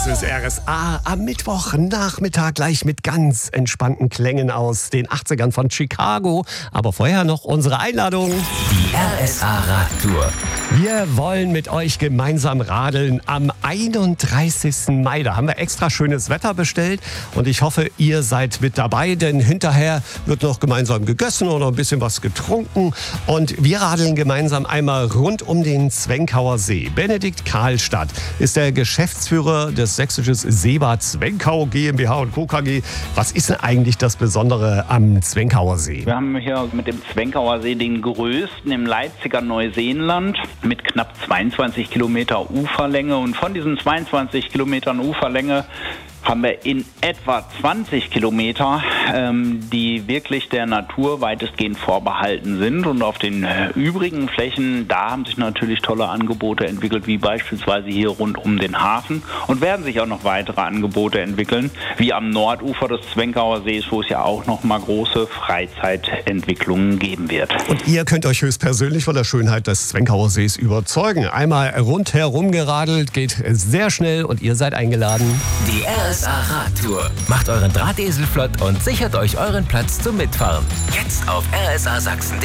Das ist RSA am Mittwochnachmittag gleich mit ganz entspannten Klängen aus den 80ern von Chicago. Aber vorher noch unsere Einladung. Die RSA-Radtour. Wir wollen mit euch gemeinsam radeln am 31. Mai. Da haben wir extra schönes Wetter bestellt und ich hoffe, ihr seid mit dabei, denn hinterher wird noch gemeinsam gegessen oder ein bisschen was getrunken. Und wir radeln gemeinsam einmal rund um den Zwenkauer See. Benedikt Karlstadt ist der Geschäftsführer des Sächsisches Seebad Zwenkau GmbH und Co. KG. Was ist denn eigentlich das Besondere am Zwenkauer See? Wir haben hier mit dem Zwenkauer See den größten im Leipziger Neuseenland mit knapp 22 Kilometer Uferlänge. Und von diesen 22 Kilometern Uferlänge haben wir in etwa 20 Kilometer, die wirklich der Natur weitestgehend vorbehalten sind. Und auf den übrigen Flächen, da haben sich natürlich tolle Angebote entwickelt, wie beispielsweise hier rund um den Hafen. Und werden sich auch noch weitere Angebote entwickeln, wie am Nordufer des Zwenkauer Sees, wo es ja auch noch mal große Freizeitentwicklungen geben wird. Und ihr könnt euch höchstpersönlich von der Schönheit des Zwenkauer Sees überzeugen. Einmal rundherum geradelt, geht sehr schnell und ihr seid eingeladen. Die RSA-Radtour. Macht euren Drahtesel flott und sichert euch euren Platz zum Mitfahren. Jetzt auf rsasachsen.de.